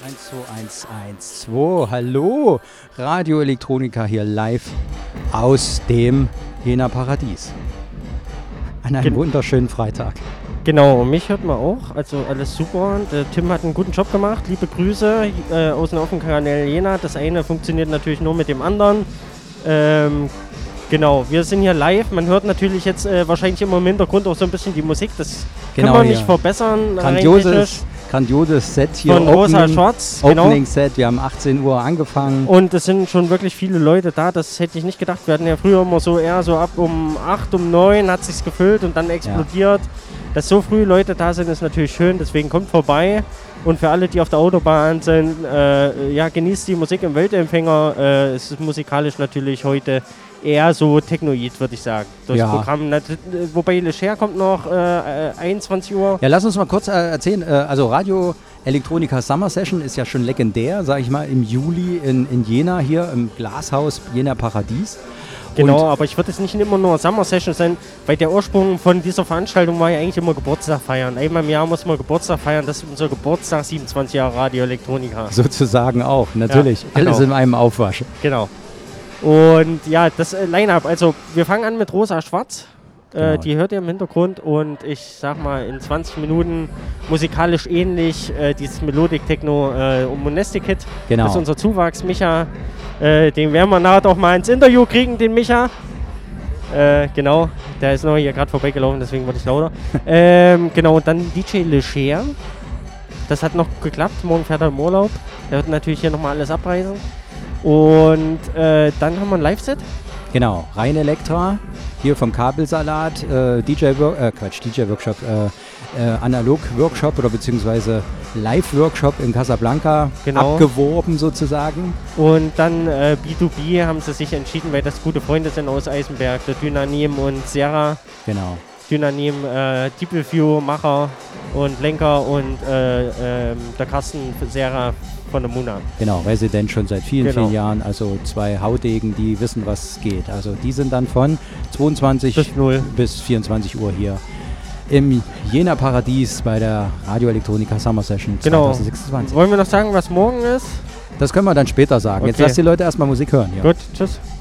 12112, hallo, Radio Elektronika hier live aus dem Jena Paradies. An einem wunderschönen Freitag. Genau, mich hört man auch, also alles super. Der Tim hat einen guten Job gemacht, liebe Grüße aus dem Offenkanal Jena. Das eine funktioniert natürlich nur mit dem anderen. Genau, wir sind hier live. Man hört natürlich jetzt wahrscheinlich immer im Hintergrund auch so ein bisschen die Musik. Das können wir nicht verbessern. Grandioses Set hier. Von Rosa Schwarz. Opening Set. Wir haben 18 Uhr angefangen. Und es sind schon wirklich viele Leute da. Das hätte ich nicht gedacht. Wir hatten ja früher immer so eher so ab um 8, um 9 hat es sich gefüllt und dann explodiert. Ja. Dass so früh Leute da sind, ist natürlich schön. Deswegen kommt vorbei. Und für alle, die auf der Autobahn sind, genießt die Musik im Weltempfänger. Es ist musikalisch natürlich heute eher so technoid, würde ich sagen. Das Programm, wobei Lecher kommt noch 21 Uhr. Ja, lass uns mal kurz erzählen. Also Radio Elektronika Summer Session ist ja schon legendär, sage ich mal, im Juli in Jena, hier im Glashaus Jena Paradies. Genau, aber ich würde es nicht immer nur Summer Session sein, weil der Ursprung von dieser Veranstaltung war ja eigentlich immer Geburtstag feiern. Einmal im Jahr muss man Geburtstag feiern, das ist unser Geburtstag, 27 Jahre Radio Elektronika. Sozusagen auch, natürlich. Ja, genau. Alles in einem Aufwasch. Genau. Und ja, das Line-Up, also wir fangen an mit Rosa Schwarz, genau. Die hört ihr im Hintergrund und ich sag mal in 20 Minuten musikalisch ähnlich, dieses Melodic Techno Monastic Hit. Genau. Das ist unser Zuwachs, Micha, den werden wir nachher doch mal ins Interview kriegen, den Micha. Genau, der ist noch hier gerade vorbeigelaufen, deswegen wurde ich lauter. Genau, und dann DJ Lecher, das hat noch geklappt, morgen fährt er im Urlaub, der wird natürlich hier nochmal alles abreißen. Und dann haben wir ein Live-Set. Genau, Rein Elektra, hier vom Kabelsalat, DJ-Workshop, Analog-Workshop oder beziehungsweise Live-Workshop in Casablanca, genau. Abgeworben sozusagen. Und dann B2B haben sie sich entschieden, weil das gute Freunde sind aus Eisenberg, der Dynanim und Serra. Genau. Dynanim, DeepView, Macher und Lenker und der Carsten Serra von der Muna. Genau, Resident schon seit vielen Jahren, also zwei Haudegen, die wissen, was geht. Also die sind dann von 22 bis 24 Uhr hier im Jena Paradies bei der Radio Elektronika Summer Session 2026. Wollen wir noch sagen, was morgen ist? Das können wir dann später sagen. Okay. Jetzt lass die Leute erstmal Musik hören. Ja. Gut, tschüss.